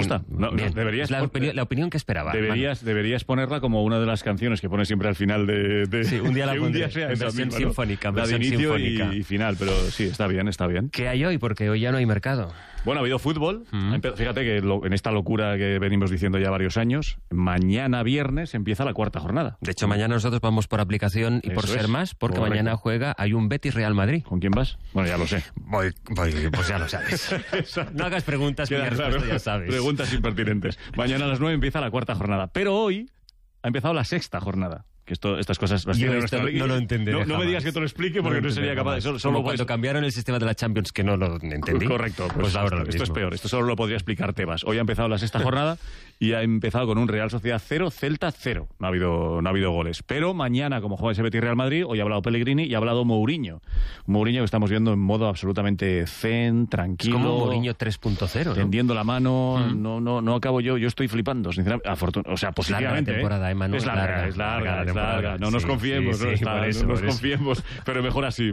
gusta. No, bien. Deberías la opinión que esperaba. Deberías ponerla como una de las canciones que pones siempre al final de sí, un día la pondré, sea en versión misma, sinfónica. La de inicio y final, pero sí, está bien. ¿Qué hay hoy? Porque hoy ya no hay mercado. Bueno, ha habido fútbol. Fíjate que en esta locura que venimos diciendo ya varios años, mañana viernes empieza la cuarta jornada. De hecho, mañana nosotros vamos por aplicación y por ser más, porque correcto. Mañana hay un Betis Real Madrid. ¿Con quién vas? Bueno, ya lo sé. Voy, pues ya lo sabes. No hagas preguntas que ya sabes. Preguntas impertinentes. Mañana a las 9 empieza la cuarta jornada. Pero hoy ha empezado la sexta jornada. Que estas cosas las no lo entenderé. No me digas que te lo explique porque no sería capaz de... Solo cuando cambiaron el sistema de la Champions, que no lo entendí. Correcto. Pues ahora esto es peor. Esto solo lo podría explicar Tebas. Hoy ha empezado la sexta jornada y ha empezado con un Real Sociedad 0, Celta 0. No ha habido goles. Pero mañana, como juega ese Betis Real Madrid, hoy ha hablado Pellegrini y ha hablado Mourinho. Mourinho que estamos viendo en modo absolutamente zen, tranquilo. Es como Mourinho 3.0, ¿no? Tendiendo la mano. No acabo yo estoy flipando, sinceramente. O sea, positivamente. La temporada, Manu, es larga. No nos confiemos, no nos confiemos, pero mejor así.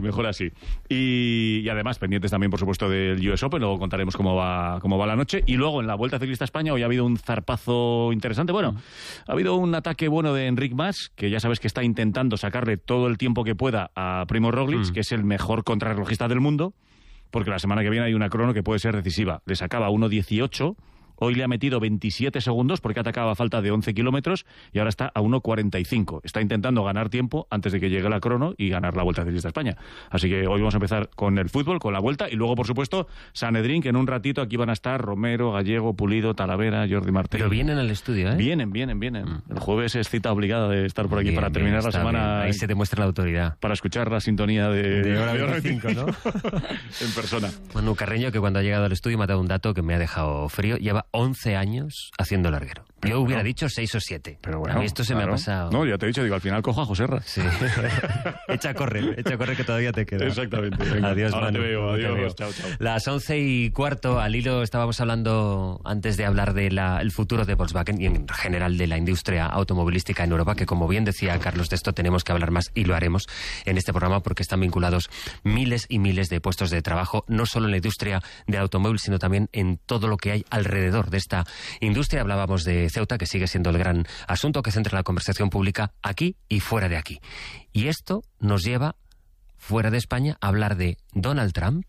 Y además, pendientes también, por supuesto, del US Open, luego contaremos cómo va la noche. Y luego, en la Vuelta Ciclista a España, hoy ha habido un zarpazo interesante. Bueno, ha habido un ataque bueno de Enric Mas, que ya sabes que está intentando sacarle todo el tiempo que pueda a Primo Roglic, que es el mejor contrarrelojista del mundo, porque la semana que viene hay una crono que puede ser decisiva. Le sacaba 1.18... Hoy le ha metido 27 segundos porque atacaba a falta de 11 kilómetros y ahora está a 1.45. Está intentando ganar tiempo antes de que llegue la crono y ganar la Vuelta Ciclista a España. Así que hoy vamos a empezar con el fútbol, con la Vuelta y luego, por supuesto, Sanedrín, que en un ratito aquí van a estar Romero, Gallego, Pulido, Talavera, Jordi Martín. Pero vienen al estudio, ¿eh? Vienen. El jueves es cita obligada de estar por aquí para terminar la semana. Ahí se demuestra la autoridad. Para escuchar la sintonía de hora 25, ¿no? En persona. Manu Carreño, que cuando ha llegado al estudio me ha dado un dato que me ha dejado frío. Lleva 11 años haciendo larguero. Yo hubiera dicho 6 o 7. Pero bueno, a mí esto se me ha pasado. No, ya te he dicho, al final cojo a Joserra. Sí. Echa a correr que todavía te queda. Exactamente. Venga. Adiós, Ahora Manu. te veo, adiós. Chao. Las 11:15, al hilo estábamos hablando antes de hablar de el futuro de Volkswagen y en general de la industria automovilística en Europa, que como bien decía Carlos, de esto tenemos que hablar más y lo haremos en este programa porque están vinculados miles y miles de puestos de trabajo, no solo en la industria del automóvil, sino también en todo lo que hay alrededor de esta industria. Hablábamos de Ceuta, que sigue siendo el gran asunto que centra la conversación pública aquí y fuera de aquí. Y esto nos lleva, fuera de España, a hablar de Donald Trump.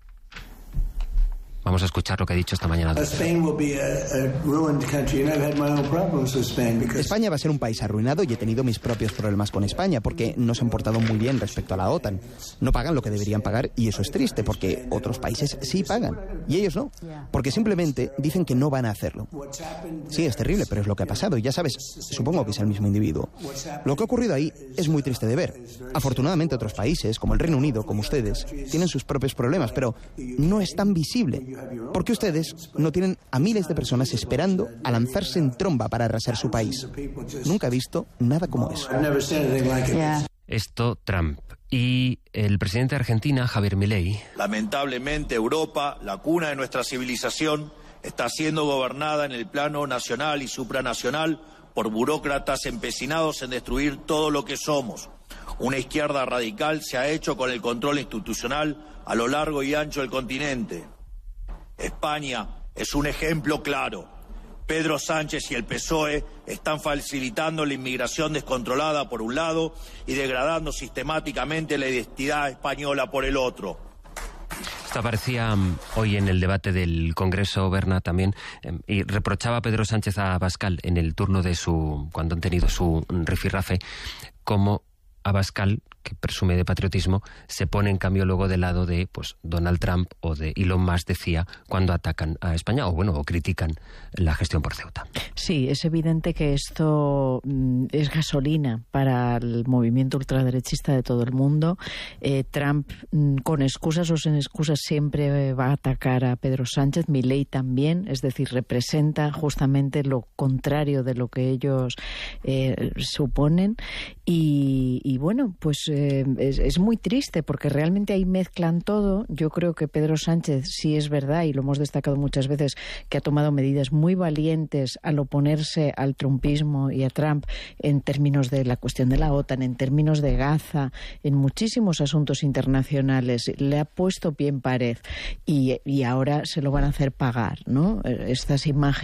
Vamos a escuchar lo que ha dicho esta mañana. España va a ser un país arruinado y he tenido mis propios problemas con España porque no se han portado muy bien respecto a la OTAN. No pagan lo que deberían pagar y eso es triste porque otros países sí pagan y ellos no, porque simplemente dicen que no van a hacerlo. Sí, es terrible, pero es lo que ha pasado y ya sabes, supongo que es el mismo individuo. Lo que ha ocurrido ahí es muy triste de ver. Afortunadamente otros países, como el Reino Unido, como ustedes, tienen sus propios problemas, pero no es tan visible. Porque ustedes no tienen a miles de personas esperando a lanzarse en tromba para arrasar su país. Nunca he visto nada como eso. Esto Trump. Y el presidente de Argentina, Javier Milei. Lamentablemente Europa, la cuna de nuestra civilización, está siendo gobernada en el plano nacional y supranacional por burócratas empecinados en destruir todo lo que somos. Una izquierda radical se ha hecho con el control institucional a lo largo y ancho del continente. España es un ejemplo claro. Pedro Sánchez y el PSOE están facilitando la inmigración descontrolada por un lado y degradando sistemáticamente la identidad española por el otro. Esto aparecía hoy en el debate del Congreso, Berna, también, y reprochaba a Pedro Sánchez a Abascal en el turno de cuando han tenido su rifirrafe, como Abascal, que presume de patriotismo, se pone en cambio luego del lado de Donald Trump o de Elon Musk, decía, cuando atacan a España o critican la gestión por Ceuta. Sí, es evidente que esto es gasolina para el movimiento ultraderechista de todo el mundo. Trump, con excusas o sin excusas, siempre va a atacar a Pedro Sánchez. Milei también, es decir, representa justamente lo contrario de lo que ellos suponen. Y bueno, pues es muy triste porque realmente ahí mezclan todo. Yo creo que Pedro Sánchez, sí es verdad, y lo hemos destacado muchas veces, que ha tomado medidas muy valientes al oponerse al trumpismo y a Trump en términos de la cuestión de la OTAN, en términos de Gaza, en muchísimos asuntos internacionales. Le ha puesto pie en pared y ahora se lo van a hacer pagar, ¿no? Estas imágenes